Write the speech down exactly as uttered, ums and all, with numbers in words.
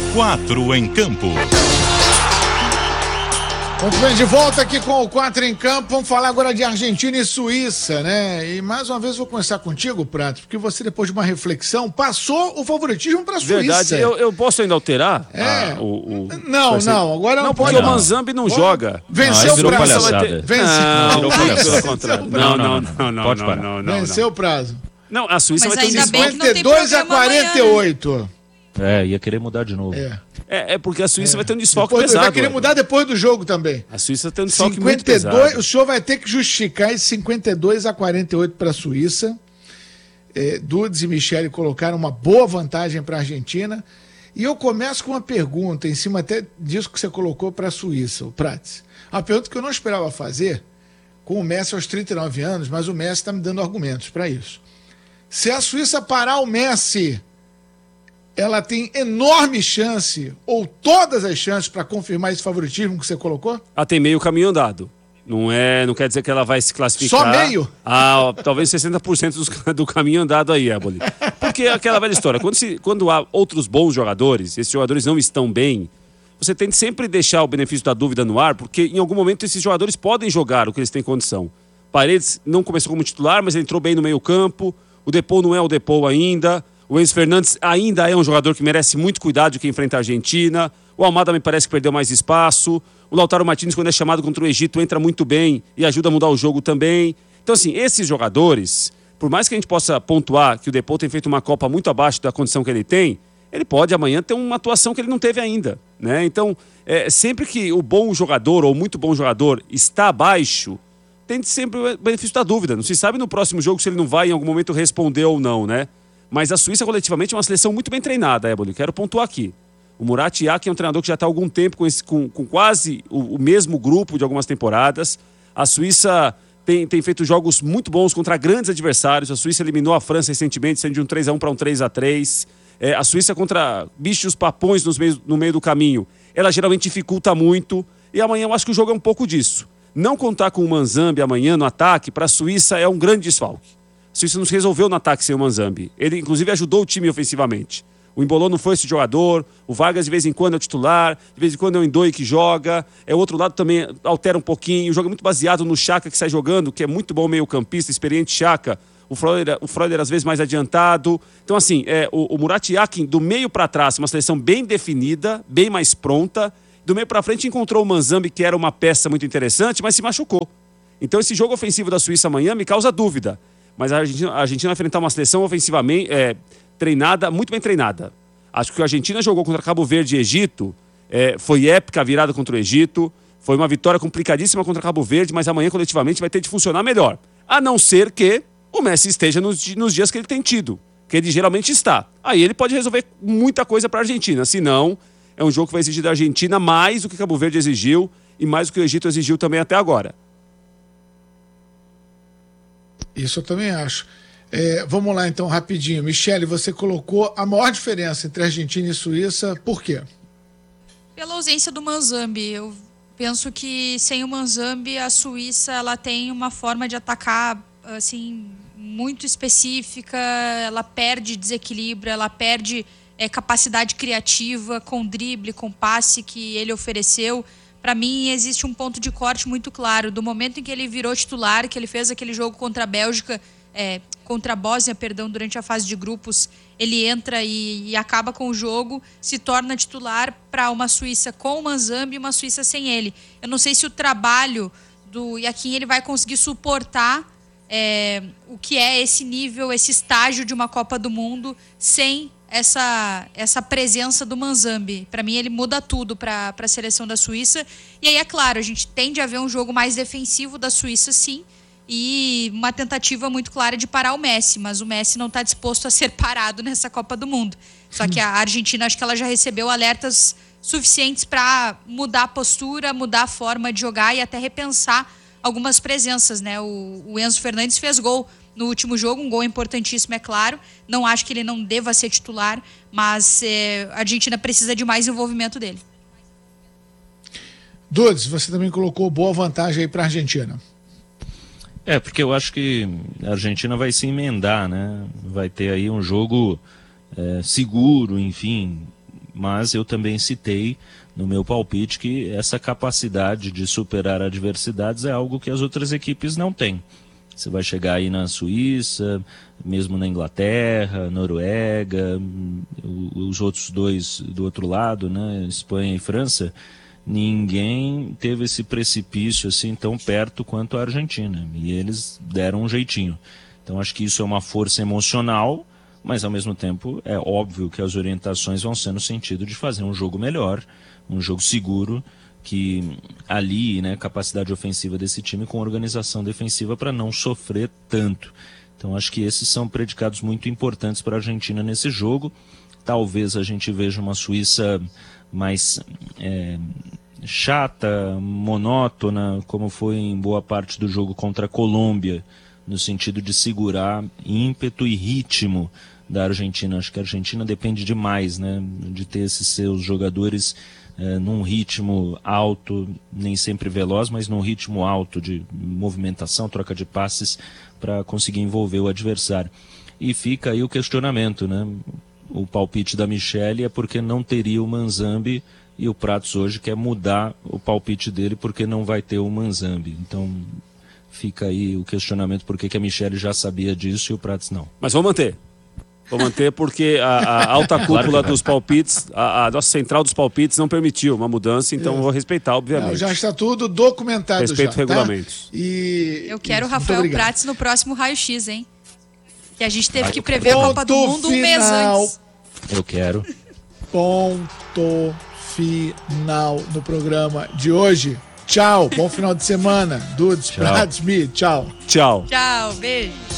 Quatro em Campo. Muito bem, de volta aqui com o Quatro em Campo. Vamos falar agora de Argentina e Suíça, né? E mais uma vez vou começar contigo, Prato, porque você, depois de uma reflexão, passou o favoritismo para a Suíça. Verdade, eu, eu posso ainda alterar? É. Ah, o, o... Não, não, agora não, não pode. Porque o Manzambi não Pode. joga. Venceu Não, o prazo. palhaçada. Venceu. Não, Virou pelo palhaçada. contrário. Não, Não, não, não, não, não, não, pode não, parar. não, não, Venceu não. o prazo. Não, a Suíça Mas vai ter um ainda bem que desfalque. não tem cinquenta e dois a programa amanhã, quarenta e oito. É, ia querer mudar de novo. É. É, é porque a Suíça vai ter um desfalque Depois, pesado. vai querer mudar depois do jogo também. A Suíça tem um desfalque muito cinquenta e dois, pesado. o senhor vai ter que justificar esse cinquenta e dois a quarenta e oito para a Suíça. É, Dudes e Michele colocaram uma boa vantagem para a Argentina. E eu começo com uma pergunta, em cima até disso que você colocou para a Suíça, o Prates. Uma pergunta que eu não esperava fazer, com o Messi aos trinta e nove anos, mas o Messi está me dando argumentos para isso. Se a Suíça parar o Messi, ela tem enorme chance, ou todas as chances, para confirmar esse favoritismo que você colocou? Ela tem meio caminho andado. Não, é, não quer dizer que ela vai se classificar. Só meio? A, talvez sessenta por cento dos, do caminho andado aí, Éboli. Porque é aquela velha história. Quando, se, quando há outros bons jogadores, esses jogadores não estão bem, você tem que sempre deixar o benefício da dúvida no ar, porque em algum momento esses jogadores podem jogar o que eles têm condição. Paredes não começou como titular, mas ele entrou bem no meio campo. O Depou não é o Depou ainda. O Enzo Fernandes ainda é um jogador que merece muito cuidado de quem enfrenta a Argentina. O Almada me parece que perdeu mais espaço. O Lautaro Martínez, quando é chamado contra o Egito, entra muito bem e ajuda a mudar o jogo também. Então, assim, esses jogadores, por mais que a gente possa pontuar que o Depou tem feito uma Copa muito abaixo da condição que ele tem, ele pode amanhã ter uma atuação que ele não teve ainda, né? Então, é, sempre que o bom jogador ou muito bom jogador está abaixo, tem sempre o benefício da dúvida. Não se sabe no próximo jogo se ele não vai em algum momento responder ou não, né? Mas a Suíça, coletivamente, é uma seleção muito bem treinada, Éboli. Quero pontuar aqui. O Murat Yakin é um treinador que já está há algum tempo com, esse, com, com quase o, o mesmo grupo de algumas temporadas. A Suíça tem, tem feito jogos muito bons contra grandes adversários. A Suíça eliminou a França recentemente, sendo de um três a um para um três a três. É, a Suíça contra bichos papões nos meios, no meio do caminho, ela geralmente dificulta muito. E amanhã eu acho que o jogo é um pouco disso. Não contar com o Manzambi amanhã no ataque, para a Suíça é um grande desfalque. A Suíça não se resolveu no ataque sem o Manzambi. Ele, inclusive, ajudou o time ofensivamente. O Embolou não foi esse jogador. O Vargas, de vez em quando, é o titular. De vez em quando é o Endoi que joga. É o outro lado também altera um pouquinho. O jogo é muito baseado no Xhaka que sai jogando, que é muito bom meio campista, experiente Xhaka. O Freuler, o Freuler, às vezes, mais adiantado. Então, assim, é, o, o Murat Yakin, do meio para trás, uma seleção bem definida, bem mais pronta. Do meio para frente, encontrou o Manzambi, que era uma peça muito interessante, mas se machucou. Então, esse jogo ofensivo da Suíça amanhã me causa dúvida. Mas a Argentina, a Argentina vai enfrentar uma seleção ofensivamente é, treinada, muito bem treinada. Acho que a Argentina jogou contra Cabo Verde e Egito, é, foi épica a virada contra o Egito, foi uma vitória complicadíssima contra Cabo Verde, mas amanhã coletivamente vai ter de funcionar melhor. A não ser que o Messi esteja nos, nos dias que ele tem tido, que ele geralmente está. Aí ele pode resolver muita coisa para a Argentina, senão é um jogo que vai exigir da Argentina mais do que Cabo Verde exigiu e mais do que o Egito exigiu também até agora. Isso eu também acho. É, vamos lá então, rapidinho. Michele, você colocou a maior diferença entre Argentina e Suíça, por quê? Pela ausência do Manzambi. Eu penso que sem o Manzambi, a Suíça ela tem uma forma de atacar assim, muito específica, ela perde desequilíbrio, ela perde é, capacidade criativa com drible, com passe que ele ofereceu. Para mim, existe um ponto de corte muito claro. Do momento em que ele virou titular, que ele fez aquele jogo contra a Bélgica, é, contra a Bósnia, perdão, durante a fase de grupos, ele entra e, e acaba com o jogo, se torna titular para uma Suíça com o Manzambi e uma Suíça sem ele. Eu não sei se o trabalho do Yakin ele vai conseguir suportar é, o que é esse nível, esse estágio de uma Copa do Mundo sem essa, essa presença do Manzambi. Para mim, ele muda tudo para a seleção da Suíça. E aí, é claro, a gente tende a ver um jogo mais defensivo da Suíça, sim, e uma tentativa muito clara de parar o Messi, mas o Messi não está disposto a ser parado nessa Copa do Mundo. Só que a Argentina, acho que ela já recebeu alertas suficientes para mudar a postura, mudar a forma de jogar e até repensar algumas presenças, né? O, o Enzo Fernandes fez gol no último jogo, um gol importantíssimo, é claro. Não acho que ele não deva ser titular, mas é, a Argentina precisa de mais envolvimento dele. Dudes, você também colocou boa vantagem aí para a Argentina. É, porque eu acho que a Argentina vai se emendar, né? Vai ter aí um jogo é, seguro, enfim, mas eu também citei no meu palpite que essa capacidade de superar adversidades é algo que as outras equipes não têm. Você vai chegar aí na Suíça, mesmo na Inglaterra, Noruega, os outros dois do outro lado, né, Espanha e França, ninguém teve esse precipício assim tão perto quanto a Argentina, e eles deram um jeitinho. Então acho que isso é uma força emocional, mas ao mesmo tempo é óbvio que as orientações vão ser no sentido de fazer um jogo melhor, um jogo seguro, que alie, né, capacidade ofensiva desse time com organização defensiva para não sofrer tanto. Então acho que esses são predicados muito importantes para a Argentina nesse jogo. Talvez a gente veja uma Suíça mais é, chata, monótona, como foi em boa parte do jogo contra a Colômbia, no sentido de segurar ímpeto e ritmo da Argentina. Acho que a Argentina depende demais, né, de ter esses seus jogadores É, num ritmo alto, nem sempre veloz, mas num ritmo alto de movimentação, troca de passes, para conseguir envolver o adversário. E fica aí o questionamento, né? O palpite da Michele é porque não teria o Manzambi, e o Pratos hoje quer mudar o palpite dele porque não vai ter o Manzambi. Então fica aí o questionamento por que a Michele já sabia disso e o Pratos não. Mas vou manter. Vou manter porque a, a alta cúpula claro dos palpites, a, a nossa central dos palpites não permitiu uma mudança, então é. vou respeitar, obviamente. Não, já está tudo documentado. Respeito já, regulamentos. Tá? E, Eu quero e, o Rafael Prates no próximo raio-x, hein? Que a gente teve Ai, que prever a Copa do Mundo final. um mês antes. Eu quero. Ponto final no programa de hoje. Tchau, bom final de semana. Dudes, Prates, Mi, tchau. Tchau. Tchau, beijo.